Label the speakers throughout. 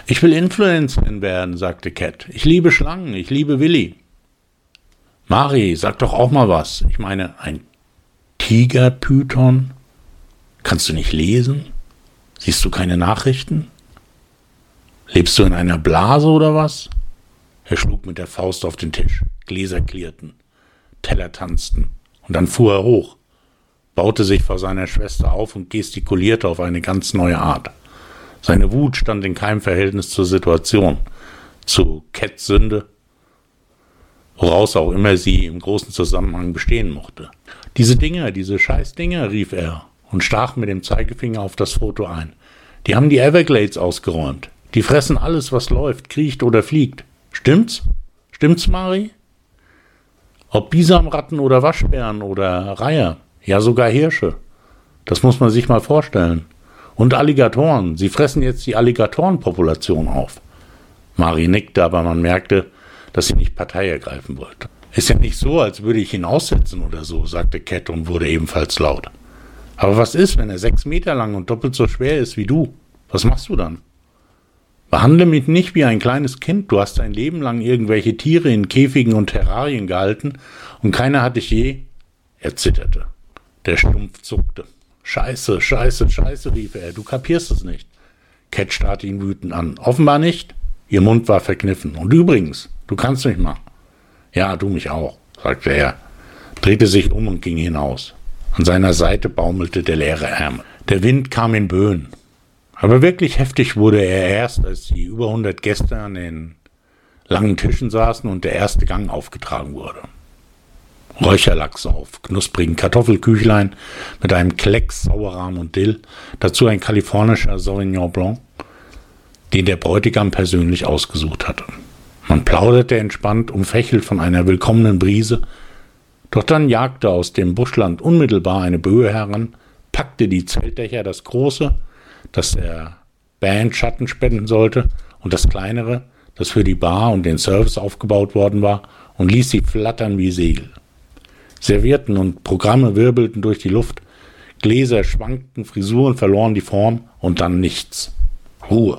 Speaker 1: Ich will Influencerin werden, sagte Cat. Ich liebe Schlangen, ich liebe Willi. Mari, sag doch auch mal was. Ich meine, ein Tigerpython? Kannst du nicht lesen? Siehst du keine Nachrichten? Lebst du in einer Blase oder was? Er schlug mit der Faust auf den Tisch. Gläser klirrten, Teller tanzten. Und dann fuhr er hoch, baute sich vor seiner Schwester auf und gestikulierte auf eine ganz neue Art. Seine Wut stand in keinem Verhältnis zur Situation, zu Cats Sünde, woraus auch immer sie im großen Zusammenhang bestehen mochte. Diese scheiß Dinger, rief er und stach mit dem Zeigefinger auf das Foto ein. Die haben die Everglades ausgeräumt. Die fressen alles, was läuft, kriecht oder fliegt. Stimmt's? Stimmt's, Mari? Ob Bisamratten oder Waschbären oder Reiher, ja sogar Hirsche. Das muss man sich mal vorstellen. Und Alligatoren, sie fressen jetzt die Alligatorenpopulation auf. Mari nickte, aber man merkte, dass sie nicht Partei ergreifen wollte. Ist ja nicht so, als würde ich ihn aussetzen oder so, sagte Cat und wurde ebenfalls laut. Aber was ist, wenn er 6 Meter lang und doppelt so schwer ist wie du? Was machst du dann? Behandle mich nicht wie ein kleines Kind. Du hast dein Leben lang irgendwelche Tiere in Käfigen und Terrarien gehalten und keiner hat dich je... Er zitterte. Der Stumpf zuckte. Scheiße, scheiße, scheiße, rief er. Du kapierst es nicht. Cat starrte ihn wütend an. Offenbar nicht. Ihr Mund war verkniffen. Und übrigens, du kannst mich mal. Ja, du mich auch, sagte er, drehte sich um und ging hinaus. An seiner Seite baumelte der leere Ärmel. Der Wind kam in Böen. Aber wirklich heftig wurde er erst, als die über 100 Gäste an den langen Tischen saßen und der erste Gang aufgetragen wurde. Räucherlachs auf knusprigen Kartoffelküchlein mit einem Klecks Sauerrahm und Dill, dazu ein kalifornischer Sauvignon Blanc, den der Bräutigam persönlich ausgesucht hatte. Man plauderte entspannt, umfächelt von einer willkommenen Brise, doch dann jagte aus dem Buschland unmittelbar eine Böe heran, packte die Zeltdächer, das große, das der Band Schatten spenden sollte, und das kleinere, das für die Bar und den Service aufgebaut worden war, und ließ sie flattern wie Segel. Servietten und Programme wirbelten durch die Luft, Gläser schwankten, Frisuren verloren die Form und dann nichts. Ruhe.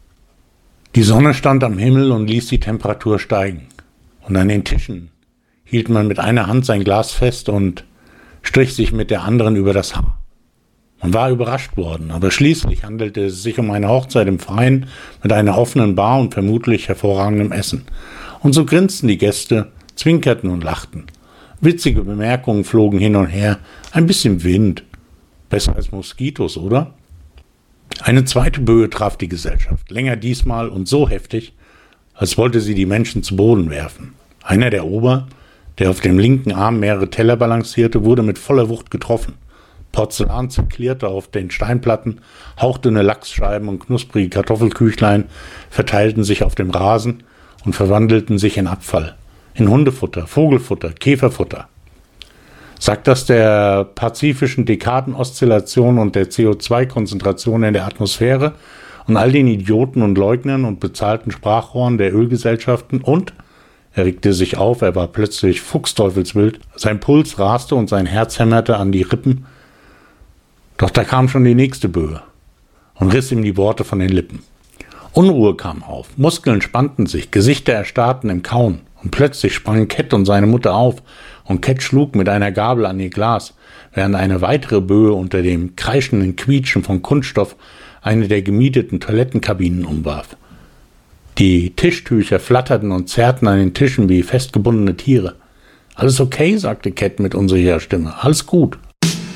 Speaker 1: Die Sonne stand am Himmel und ließ die Temperatur steigen. Und an den Tischen hielt man mit einer Hand sein Glas fest und strich sich mit der anderen über das Haar. Man war überrascht worden, aber schließlich handelte es sich um eine Hochzeit im Freien mit einer offenen Bar und vermutlich hervorragendem Essen. Und so grinsten die Gäste, zwinkerten und lachten. Witzige Bemerkungen flogen hin und her, ein bisschen Wind. Besser als Moskitos, oder? Eine zweite Böe traf die Gesellschaft, länger diesmal und so heftig, als wollte sie die Menschen zu Boden werfen. Einer der Ober, der auf dem linken Arm mehrere Teller balancierte, wurde mit voller Wucht getroffen. Porzellan zerklirrte auf den Steinplatten, hauchdünne Lachsscheiben und knusprige Kartoffelküchlein verteilten sich auf dem Rasen und verwandelten sich in Abfall, in Hundefutter, Vogelfutter, Käferfutter. Sagt das der pazifischen Dekadenoszillation und der CO2-Konzentration in der Atmosphäre und all den Idioten und Leugnern und bezahlten Sprachrohren der Ölgesellschaften und, er regte sich auf, er war plötzlich fuchsteufelswild, sein Puls raste und sein Herz hämmerte an die Rippen, doch da kam schon die nächste Böe und riss ihm die Worte von den Lippen. Unruhe kam auf, Muskeln spannten sich, Gesichter erstarrten im Kauen und plötzlich sprangen Cat und seine Mutter auf und Cat schlug mit einer Gabel an ihr Glas, während eine weitere Böe unter dem kreischenden Quietschen von Kunststoff eine der gemieteten Toilettenkabinen umwarf. Die Tischtücher flatterten und zerrten an den Tischen wie festgebundene Tiere. »Alles okay?« sagte Cat mit unsicherer Stimme. »Alles gut.«